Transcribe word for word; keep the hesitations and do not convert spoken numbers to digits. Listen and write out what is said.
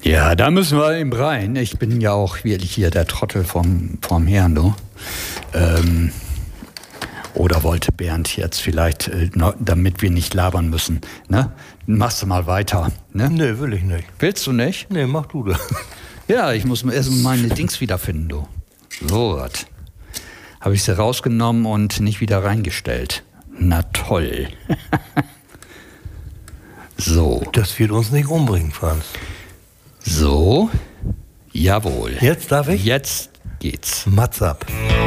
Ja, da müssen wir eben rein. Ich bin ja auch wirklich hier der Trottel vom, vom Herrn, du. Ähm, oder wollte Bernd jetzt vielleicht, äh, noch, damit wir nicht labern müssen, ne? Machst du mal weiter, ne? Nee, will ich nicht. Willst du nicht? Nee, mach du das. Ja, ich muss erst meine Dings wiederfinden, du. So was. Habe ich sie rausgenommen und nicht wieder reingestellt. Na toll. So. Das wird uns nicht umbringen, Franz. So. Jawohl. Jetzt darf ich? Jetzt geht's. Mats ab.